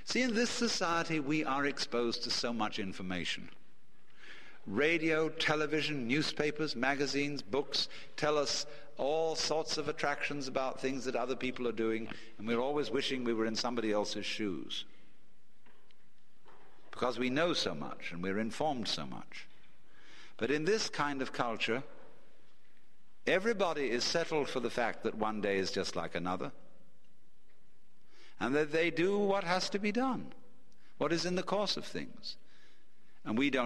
See, in this society, we are exposed to so much information. Radio, television, newspapers, magazines, books tell us all sorts of attractions about things that other people are doing, and we're always wishing we were in somebody else's shoes. Because we know so much and we're informed so much. But in this kind of culture, everybody is settled for the fact that one day is just like another, and that they do what has to be done, what is in the course of things. And we don't